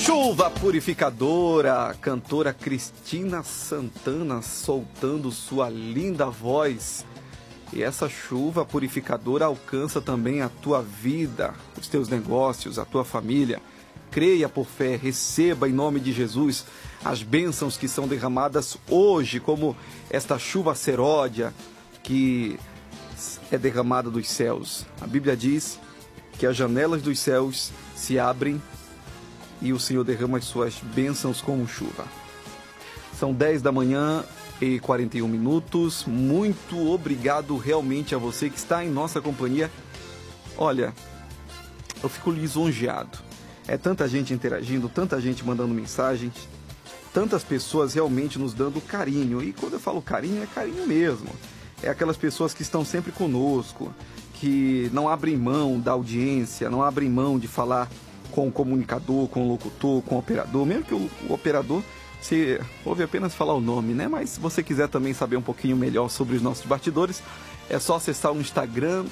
Chuva purificadora, a cantora Cristina Santana soltando sua linda voz. E essa chuva purificadora alcança também a tua vida, os teus negócios, a tua família. Creia por fé, receba em nome de Jesus as bênçãos que são derramadas hoje, como esta chuva seródia que é derramada dos céus. A Bíblia diz que as janelas dos céus se abrem e o Senhor derrama as suas bênçãos como chuva. São 10 da manhã e 41 minutos. Muito obrigado realmente a você que está em nossa companhia. Olha, eu fico lisonjeado. É tanta gente interagindo, tanta gente mandando mensagens, tantas pessoas realmente nos dando carinho. E quando eu falo carinho, é carinho mesmo. É aquelas pessoas que estão sempre conosco, que não abrem mão da audiência, não abrem mão de falar com o comunicador, com o locutor, com o operador, mesmo que o operador, você ouve apenas falar o nome, né? Mas se você quiser também saber um pouquinho melhor sobre os nossos bastidores, é só acessar o Instagram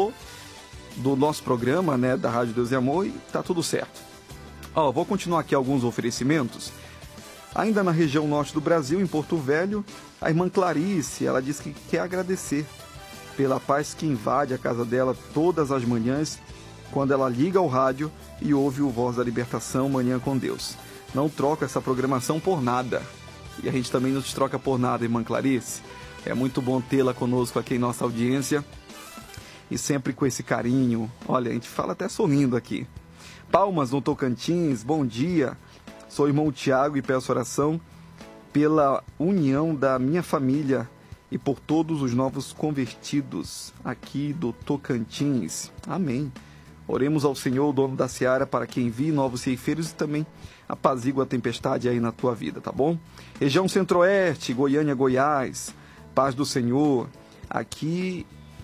do nosso programa, né? Da Rádio Deus e Amor, e tá tudo certo. Ó, vou continuar aqui alguns oferecimentos. Ainda na região norte do Brasil, em Porto Velho, a irmã Clarice, ela diz que quer agradecer pela paz que invade a casa dela todas as manhãs, quando ela liga o rádio e ouve o Voz da Libertação, Manhã com Deus. Não troca essa programação por nada. E a gente também não te troca por nada, irmã Clarice. É muito bom tê-la conosco aqui em nossa audiência. E sempre com esse carinho. Olha, a gente fala até sorrindo aqui. Palmas no Tocantins, bom dia. Sou o irmão Tiago e peço oração pela união da minha família e por todos os novos convertidos aqui do Tocantins. Amém. Oremos ao Senhor, o dono da seara, para que envie novos ceifeiros e também apazigua a tempestade aí na tua vida, tá bom? Região Centro-Oeste, Goiânia, Goiás, paz do Senhor. Aqui,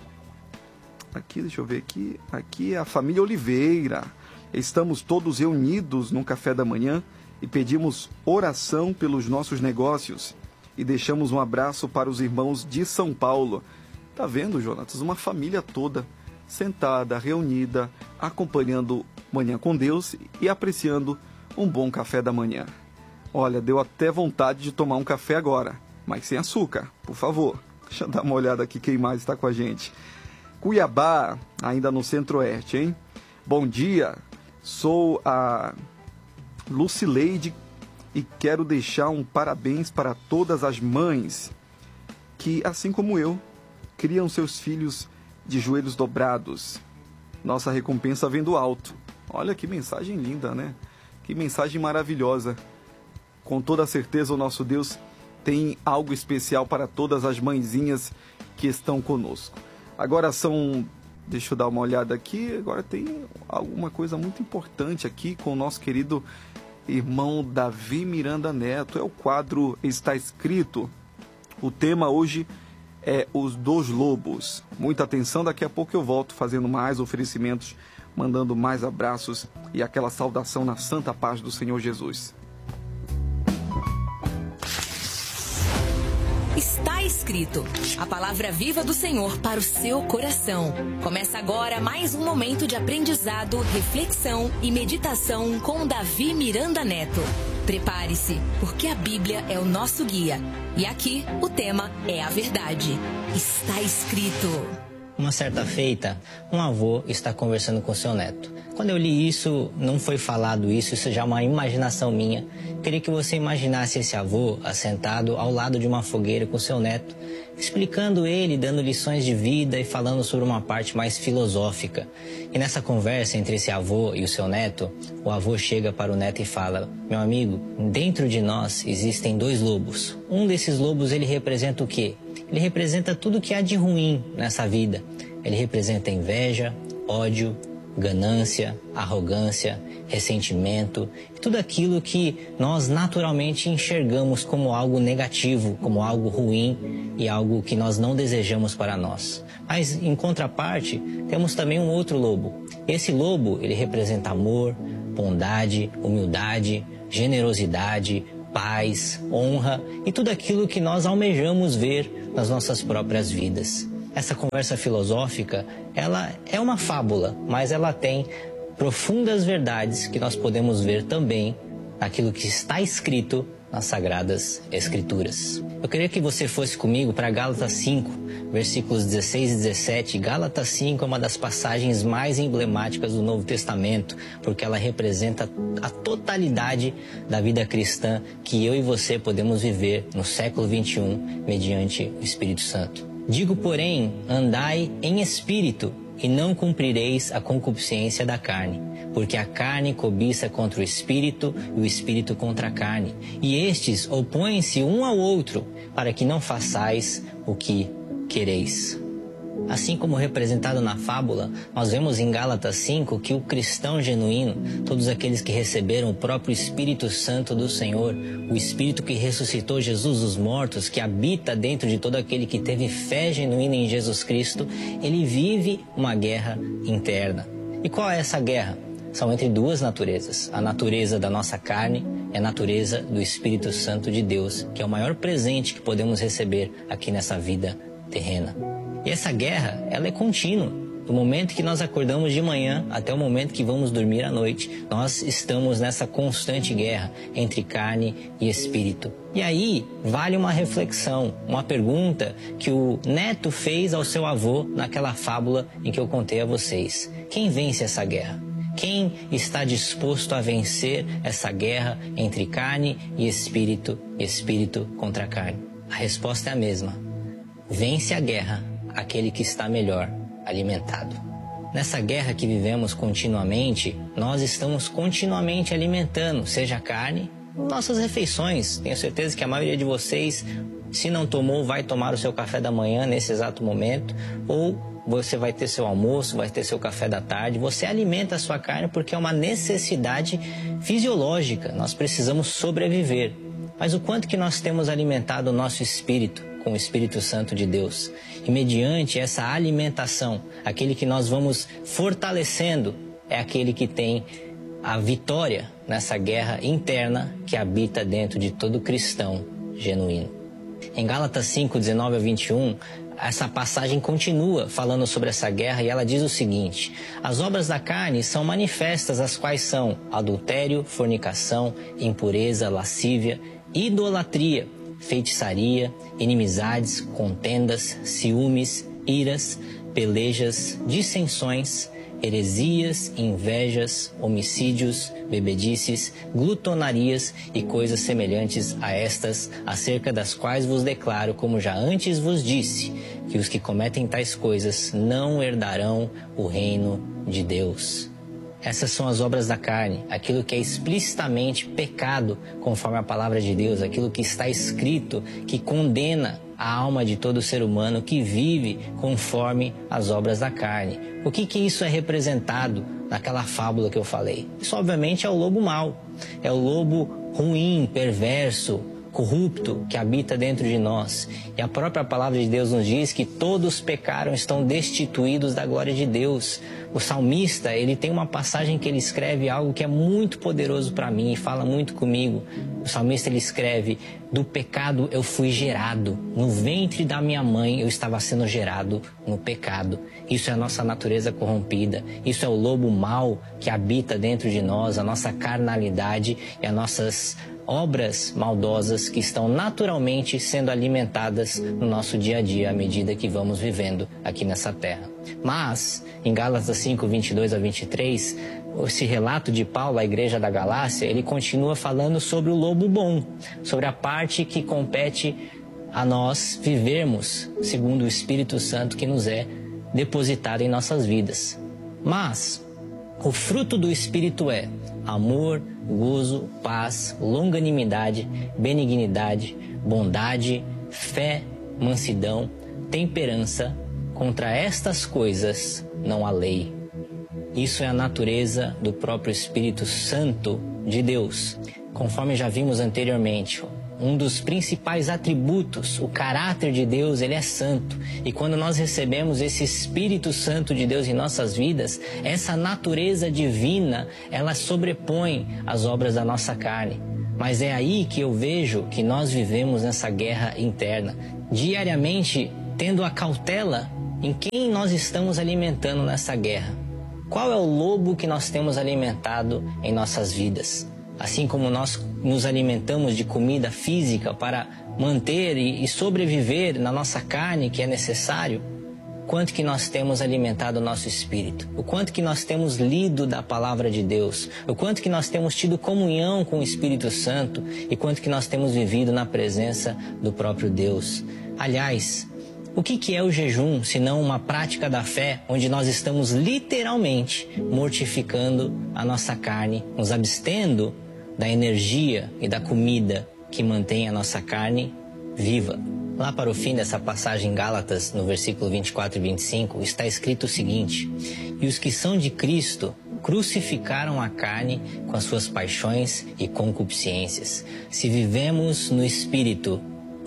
deixa eu ver aqui. Aqui é a família Oliveira. Estamos todos reunidos num café da manhã e pedimos oração pelos nossos negócios. E deixamos um abraço para os irmãos de São Paulo. Tá vendo, Jonatas? Uma família toda sentada, reunida, acompanhando Manhã com Deus e apreciando um bom café da manhã. Olha, deu até vontade de tomar um café agora, mas sem açúcar, por favor. Deixa eu dar uma olhada aqui quem mais está com a gente. Cuiabá, ainda no Centro-Oeste, hein? Bom dia, sou a Lucileide e quero deixar um parabéns para todas as mães que, assim como eu, criam seus filhos de joelhos dobrados. Nossa recompensa vem do alto. Olha que mensagem linda, né? Que mensagem maravilhosa. Com toda certeza o nosso Deus tem algo especial para todas as mãezinhas que estão conosco. Agora deixa eu dar uma olhada aqui, agora tem alguma coisa muito importante aqui com o nosso querido irmão Davi Miranda Neto. É o quadro Está Escrito. O tema hoje é os dos lobos. Muita atenção, daqui a pouco eu volto fazendo mais oferecimentos, mandando mais abraços e aquela saudação na santa paz do Senhor Jesus. Está escrito, a palavra viva do Senhor para o seu coração. Começa agora mais um momento de aprendizado, reflexão e meditação com Davi Miranda Neto. Prepare-se, porque a Bíblia é o nosso guia. E aqui o tema é a verdade. Está escrito. Uma certa feita, um avô está conversando com seu neto. Quando eu li isso, não foi falado isso já é uma imaginação minha. Queria que você imaginasse esse avô assentado ao lado de uma fogueira com seu neto, explicando ele, dando lições de vida e falando sobre uma parte mais filosófica. E nessa conversa entre esse avô e o seu neto, o avô chega para o neto e fala: meu amigo, dentro de nós existem dois lobos. Um desses lobos, ele representa o quê? Ele representa tudo que há de ruim nessa vida. Ele representa inveja, ódio, ganância, arrogância, ressentimento, tudo aquilo que nós naturalmente enxergamos como algo negativo, como algo ruim e algo que nós não desejamos para nós. Mas, em contraparte, temos também um outro lobo. Esse lobo, ele representa amor, bondade, humildade, generosidade, paz, honra e tudo aquilo que nós almejamos ver nas nossas próprias vidas. Essa conversa filosófica, ela é uma fábula, mas ela tem profundas verdades que nós podemos ver também naquilo que está escrito nas Sagradas Escrituras. Eu queria que você fosse comigo para Gálatas 5, versículos 16 e 17. Gálatas 5 é uma das passagens mais emblemáticas do Novo Testamento, porque ela representa a totalidade da vida cristã que eu e você podemos viver no século 21, mediante o Espírito Santo. Digo, porém, andai em espírito, e não cumprireis a concupiscência da carne, porque a carne cobiça contra o espírito e o espírito contra a carne, e estes opõem-se um ao outro, para que não façais o que quereis. Assim como representado na fábula, nós vemos em Gálatas 5 que o cristão genuíno, todos aqueles que receberam o próprio Espírito Santo do Senhor, o Espírito que ressuscitou Jesus dos mortos, que habita dentro de todo aquele que teve fé genuína em Jesus Cristo, ele vive uma guerra interna. E qual é essa guerra? São entre duas naturezas, a natureza da nossa carne e a natureza do Espírito Santo de Deus, que é o maior presente que podemos receber aqui nessa vida terrena. E essa guerra, ela é contínua. Do momento que nós acordamos de manhã até o momento que vamos dormir à noite, nós estamos nessa constante guerra entre carne e espírito. E aí, vale uma reflexão, uma pergunta que o neto fez ao seu avô naquela fábula em que eu contei a vocês. Quem vence essa guerra? Quem está disposto a vencer essa guerra entre carne e espírito contra carne? A resposta é a mesma. Vence a guerra aquele que está melhor alimentado. Nessa guerra que vivemos continuamente, nós estamos continuamente alimentando, seja a carne, nossas refeições. Tenho certeza que a maioria de vocês, se não tomou, vai tomar o seu café da manhã nesse exato momento, ou você vai ter seu almoço, vai ter seu café da tarde. Você alimenta a sua carne porque é uma necessidade fisiológica. Nós precisamos sobreviver. Mas o quanto que nós temos alimentado o nosso espírito com o Espírito Santo de Deus? E mediante essa alimentação, aquele que nós vamos fortalecendo é aquele que tem a vitória nessa guerra interna que habita dentro de todo cristão genuíno. Em Gálatas 5, 19 a 21, essa passagem continua falando sobre essa guerra e ela diz o seguinte: as obras da carne são manifestas, as quais são adultério, fornicação, impureza, lascívia, idolatria, feitiçaria, inimizades, contendas, ciúmes, iras, pelejas, dissensões, heresias, invejas, homicídios, bebedices, glutonarias e coisas semelhantes a estas, acerca das quais vos declaro, como já antes vos disse, que os que cometem tais coisas não herdarão o reino de Deus. Essas são as obras da carne, aquilo que é explicitamente pecado, conforme a palavra de Deus, aquilo que está escrito, que condena a alma de todo ser humano que vive conforme as obras da carne. O que isso é representado naquela fábula que eu falei? Isso, obviamente, é o lobo mau, é o lobo ruim, perverso, corrupto que habita dentro de nós. E a própria palavra de Deus nos diz que todos pecaram, estão destituídos da glória de Deus. O salmista, ele tem uma passagem que ele escreve algo que é muito poderoso para mim e fala muito comigo. O salmista, ele escreve: do pecado eu fui gerado, no ventre da minha mãe eu estava sendo gerado no pecado. Isso é a nossa natureza corrompida, isso é o lobo mau que habita dentro de nós, a nossa carnalidade e as nossas obras maldosas que estão naturalmente sendo alimentadas no nosso dia a dia à medida que vamos vivendo aqui nessa terra. Mas, em Gálatas 5, 22 a 23, esse relato de Paulo à igreja da Galácia, ele continua falando sobre o lobo bom, sobre a parte que compete a nós vivermos segundo o Espírito Santo que nos é depositado em nossas vidas. Mas o fruto do Espírito é amor, gozo, paz, longanimidade, benignidade, bondade, fé, mansidão, temperança. Contra estas coisas não há lei. Isso é a natureza do próprio Espírito Santo de Deus. Conforme já vimos anteriormente, um dos principais atributos, o caráter de Deus, ele é santo. E quando nós recebemos esse Espírito Santo de Deus em nossas vidas, essa natureza divina, ela sobrepõe as obras da nossa carne. Mas é aí que eu vejo que nós vivemos nessa guerra interna, diariamente tendo a cautela em quem nós estamos alimentando nessa guerra. Qual é o lobo que nós temos alimentado em nossas vidas? Assim como nós nos alimentamos de comida física para manter e sobreviver na nossa carne, que é necessário, quanto que nós temos alimentado o nosso espírito, o quanto que nós temos lido da palavra de Deus, o quanto que nós temos tido comunhão com o Espírito Santo e quanto que nós temos vivido na presença do próprio Deus. Aliás, o que é o jejum, senão uma prática da fé, onde nós estamos literalmente mortificando a nossa carne, nos abstendo da energia e da comida que mantém a nossa carne viva. Lá para o fim dessa passagem em Gálatas, no versículo 24 e 25, está escrito o seguinte: e os que são de Cristo crucificaram a carne com as suas paixões e concupiscências. Se vivemos no Espírito,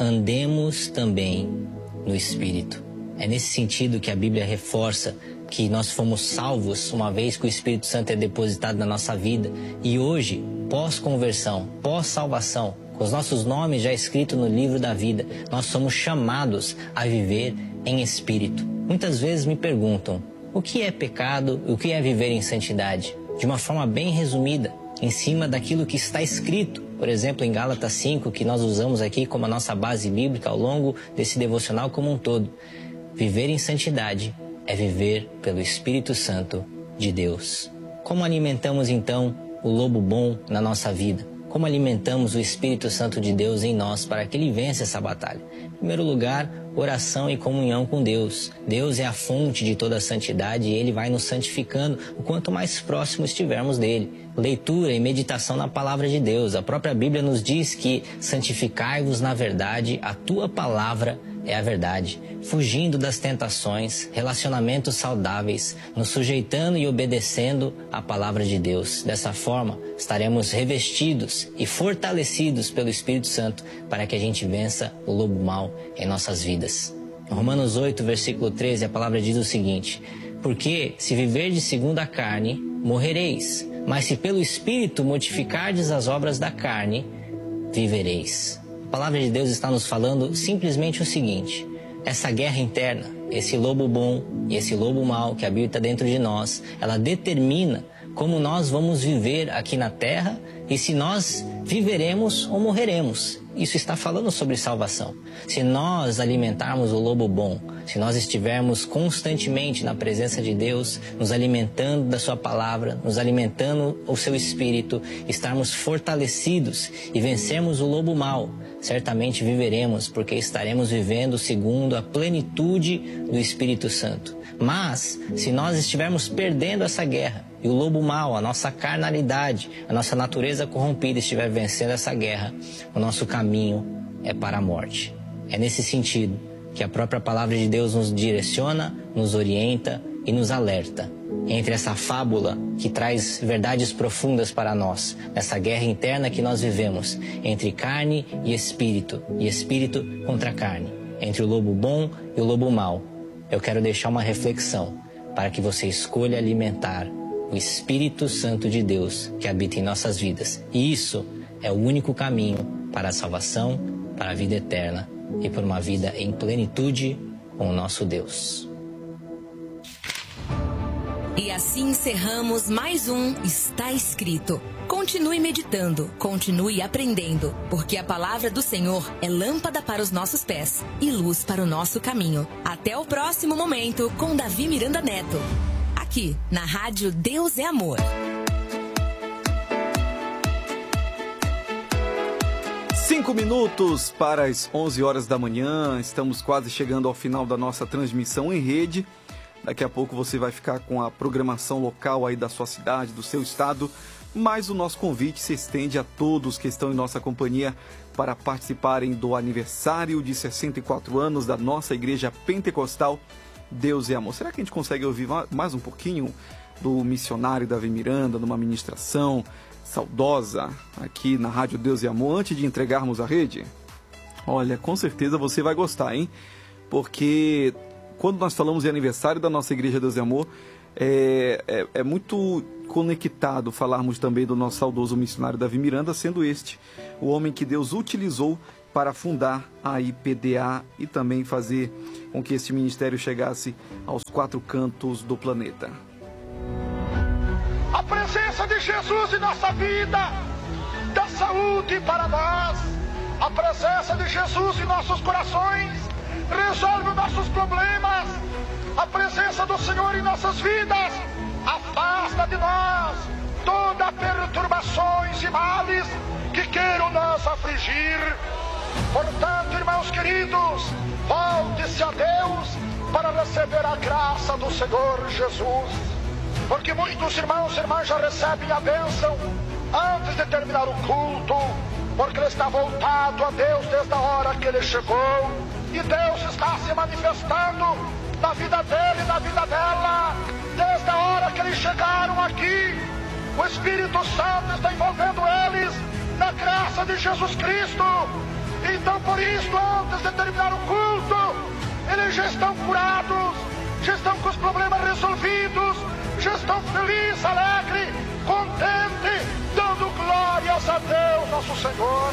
andemos também no Espírito. É nesse sentido que a Bíblia reforça que nós fomos salvos uma vez que o Espírito Santo é depositado na nossa vida. E hoje, pós-conversão, pós-salvação, com os nossos nomes já escritos no livro da vida, nós somos chamados a viver em Espírito. Muitas vezes me perguntam, o que é pecado e o que é viver em santidade? De uma forma bem resumida, em cima daquilo que está escrito. Por exemplo, em Gálatas 5, que nós usamos aqui como a nossa base bíblica ao longo desse devocional como um todo. Viver em santidade é viver pelo Espírito Santo de Deus. Como alimentamos então o lobo bom na nossa vida? Como alimentamos o Espírito Santo de Deus em nós para que ele vença essa batalha? Em primeiro lugar, oração e comunhão com Deus. Deus é a fonte de toda a santidade e ele vai nos santificando o quanto mais próximo estivermos dele. Leitura e meditação na palavra de Deus. A própria Bíblia nos diz que santificai-vos na verdade, a tua palavra é a verdade. Fugindo das tentações, relacionamentos saudáveis, nos sujeitando e obedecendo à palavra de Deus. Dessa forma, estaremos revestidos e fortalecidos pelo Espírito Santo para que a gente vença o lobo mau em nossas vidas. Em Romanos 8, versículo 13, a palavra diz o seguinte: porque se viverdes segundo a carne, morrereis, mas se pelo Espírito mortificardes as obras da carne, vivereis. A palavra de Deus está nos falando simplesmente o seguinte: essa guerra interna, esse lobo bom e esse lobo mau que habita dentro de nós, ela determina como nós vamos viver aqui na terra e se nós viveremos ou morreremos. Isso está falando sobre salvação. Se nós alimentarmos o lobo bom, se nós estivermos constantemente na presença de Deus, nos alimentando da sua palavra, nos alimentando o seu Espírito, estarmos fortalecidos e vencermos o lobo mau, certamente viveremos, porque estaremos vivendo segundo a plenitude do Espírito Santo. Mas, se nós estivermos perdendo essa guerra, e o lobo mau, a nossa carnalidade, a nossa natureza corrompida estiver vencendo essa guerra, o nosso caminho é para a morte. É nesse sentido que a própria palavra de Deus nos direciona, nos orienta e nos alerta. Entre essa fábula que traz verdades profundas para nós, nessa guerra interna que nós vivemos, entre carne e espírito contra carne, entre o lobo bom e o lobo mau, eu quero deixar uma reflexão para que você escolha alimentar o Espírito Santo de Deus que habita em nossas vidas. E isso é o único caminho para a salvação, para a vida eterna e por uma vida em plenitude com o nosso Deus. E assim encerramos mais um Está Escrito. Continue meditando, continue aprendendo, porque a palavra do Senhor é lâmpada para os nossos pés e luz para o nosso caminho. Até o próximo momento com Davi Miranda Neto. Aqui, na Rádio Deus é Amor. 5 minutos para as 11 horas da manhã. Estamos quase chegando ao final da nossa transmissão em rede. Daqui a pouco você vai ficar com a programação local aí da sua cidade, do seu estado. Mas o nosso convite se estende a todos que estão em nossa companhia para participarem do aniversário de 64 anos da nossa Igreja Pentecostal Deus é Amor. Será que a gente consegue ouvir mais um pouquinho do missionário Davi Miranda, numa ministração saudosa aqui na Rádio Deus é Amor, antes de entregarmos a rede? Olha, com certeza você vai gostar, hein? Porque quando nós falamos de aniversário da nossa Igreja Deus é Amor, é muito conectado falarmos também do nosso saudoso missionário Davi Miranda, sendo este o homem que Deus utilizou para fundar a IPDA e também fazer com que esse ministério chegasse aos 4 cantos do planeta. A presença de Jesus em nossa vida saúde para nós. A presença de Jesus em nossos corações resolve nossos problemas. A presença do Senhor em nossas vidas afasta de nós todas perturbações e males que queiram nos afligir. Portanto, irmãos queridos, volte-se a Deus para receber a graça do Senhor Jesus. Porque muitos irmãos e irmãs já recebem a bênção antes de terminar o culto, porque ele está voltado a Deus desde a hora que ele chegou, e Deus está se manifestando na vida dele e na vida dela desde a hora que eles chegaram aqui. O Espírito Santo está envolvendo eles na graça de Jesus Cristo. Então, por isso, antes de terminar o culto, eles já estão curados, já estão com os problemas resolvidos, já estão felizes, alegres, contentes, dando glórias a Deus, nosso Senhor.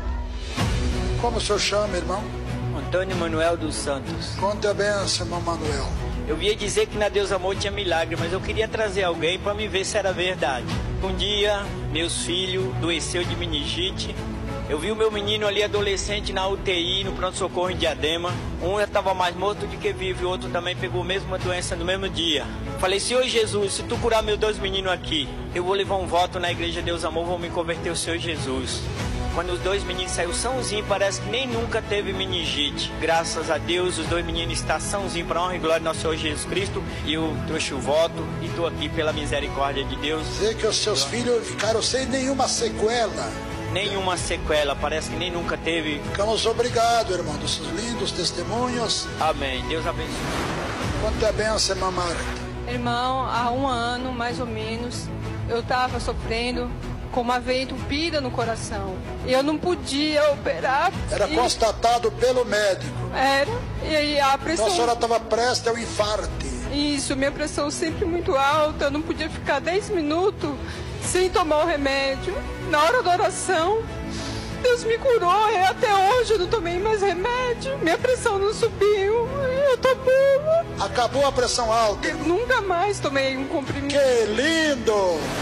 Como o senhor chama, irmão? Antônio Manuel dos Santos. Conte a bênção, irmão Manuel. Eu via dizer que na Deus Amor tinha milagre, mas eu queria trazer alguém para me ver se era verdade. Um dia, meus filhos adoeceu de meningite. Eu vi o meu menino ali, adolescente, na UTI, no pronto-socorro em Diadema. Um já estava mais morto do que vivo, e o outro também pegou a mesma doença no mesmo dia. Falei, Senhor Jesus, se tu curar meus 2 meninos aqui, eu vou levar um voto na igreja Deus Amor, vou me converter ao Senhor Jesus. Quando os 2 meninos saíram sãozinhos, parece que nem nunca teve meningite. Graças a Deus, os 2 meninos estão sãozinhos para a honra e glória do nosso Senhor Jesus Cristo. E eu trouxe o voto e estou aqui pela misericórdia de Deus. Dizer que os seus filhos ficaram sem nenhuma sequela. Nenhuma sequela, parece que nem nunca teve. Ficamos obrigados, irmão, dos seus lindos testemunhos. Amém. Deus abençoe. Quanto é benção, irmã Marta? Irmão, há 1 ano, mais ou menos, eu estava sofrendo com uma veia entupida no coração. Eu não podia operar. Era constatado pelo médico. Era. E aí a pressão... Então a senhora estava prestes ao infarte. Isso, minha pressão sempre muito alta. Eu não podia ficar 10 minutos sem tomar o remédio. Na hora da oração, Deus me curou. E até hoje eu não tomei mais remédio. Minha pressão não subiu. Eu tô boa. Acabou a pressão alta. Eu nunca mais tomei um comprimido. Que lindo!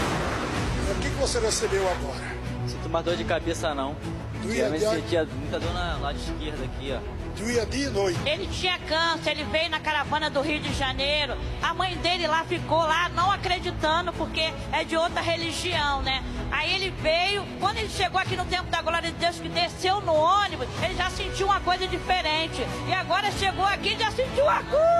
O que você recebeu agora? Sinto mais dor de cabeça não. Doía sentia muita dor na lado esquerda aqui, ó. Doía dia e noite. Ele tinha câncer, ele veio na caravana do Rio de Janeiro. A mãe dele lá ficou lá não acreditando, porque é de outra religião, né? Aí ele veio, quando ele chegou aqui no Templo da Glória de Deus, que desceu no ônibus, ele já sentiu uma coisa diferente. E agora chegou aqui e já sentiu a cura.